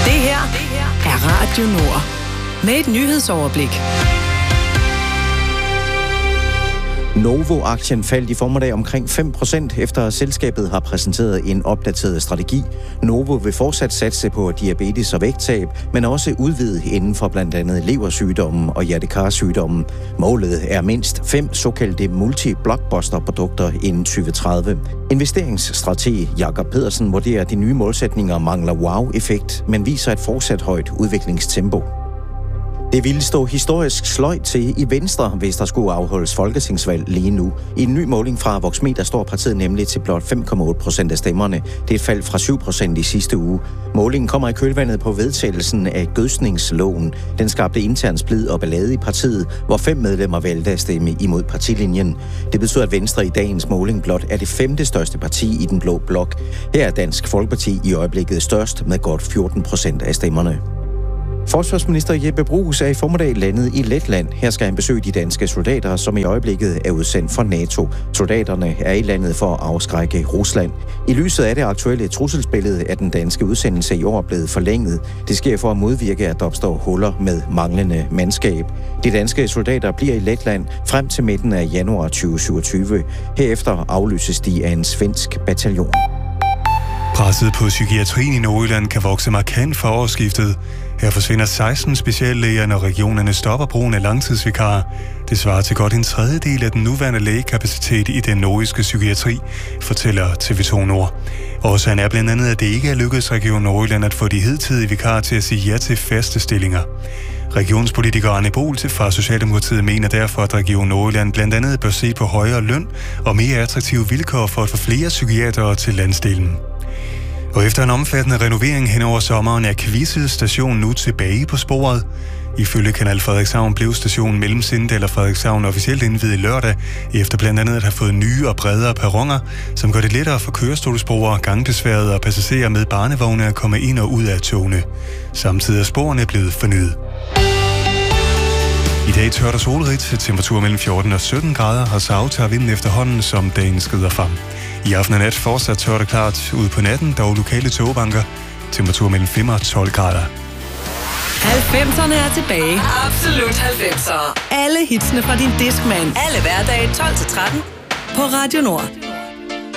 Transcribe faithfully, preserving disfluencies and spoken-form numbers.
Det her er Radio Nord. Med et nyhedsoverblik. Novo-aktien faldt i formiddag omkring fem procent, efter at selskabet har præsenteret en opdateret strategi. Novo vil fortsat satse på diabetes og vægttab, men også udvide inden for blandt andet leversygdomme og hjertekarsygdomme. Målet er mindst fem såkaldte multi-blockbuster-produkter inden tyve tredive. Investeringsstrateg Jakob Pedersen vurderer, at de nye målsætninger mangler wow-effekt, men viser et fortsat højt udviklingstempo. Det ville stå historisk sløjt til i Venstre, hvis der skulle afholdes folketingsvalg lige nu. I en ny måling fra Voxmeter står partiet nemlig til blot fem komma otte procent af stemmerne. Det er et fald fra syv procent i sidste uge. Målingen kommer i kølvandet på vedtagelsen af gødsningsloven. Den skabte intern splid og ballade i partiet, hvor fem medlemmer valgte at stemme imod partilinjen. Det betyder, at Venstre i dagens måling blot er det femte største parti i den blå blok. Her er Dansk Folkeparti i øjeblikket størst med godt fjorten procent af stemmerne. Forsvarsminister Jeppe Bruus er i formiddag landet i Letland. Her skal han besøge de danske soldater, som i øjeblikket er udsendt for NATO. Soldaterne er i landet for at afskrække Rusland. I lyset af det aktuelle trusselsbillede er den danske udsendelse i år blevet forlænget. Det sker for at modvirke, at der opstår huller med manglende mandskab. De danske soldater bliver i Letland frem til midten af januar tyve syvogtyve. Herefter aflyses de af en svensk bataljon. Presset på psykiatrien i Nordjylland kan vokse markant for årsskiftet. Her forsvinder seksten speciallæger, når regionerne stopper brugen af langtidsvikarer. Det svarer til godt en tredjedel af den nuværende lægekapacitet i den nordjyske psykiatri, fortæller T V to Nord. Årsagen er blandt andet, at det ikke er lykkedes Region Nordjylland at få de hidtidige vikarer til at sige ja til faste stillinger. Regionspolitiker Arne Bohl fra Socialdemokratiet mener derfor, at Region Nordjylland blandt andet bør se på højere løn og mere attraktive vilkår for at få flere psykiatere til landsdelen. Og efter en omfattende renovering hen over sommeren er Kvissel station nu tilbage på sporet. Ifølge Kanal Frederikshavn blev stationen mellem Sindal og Frederikshavn officielt indviet lørdag, efter blandt andet at have fået nye og bredere perroner, som gør det lettere for kørestolsbrugere, gangbesværede og passagerer med barnevogne at komme ind og ud af togene. Samtidig er sporene blevet fornyet. I dag tørt og solrigt, temperatur mellem fjorten og sytten grader, og så aftager vinden efterhånden, som dagen skrider frem. I aften og nat fortsat tørt og klart. Ude på natten, dog lokale togbanker. Temperatur mellem fem og tolv grader. halvfemserne er tilbage. Absolut halvfemsere. Alle hitsene fra din Discman. Alle hverdage tolv til tretten på Radio Nord.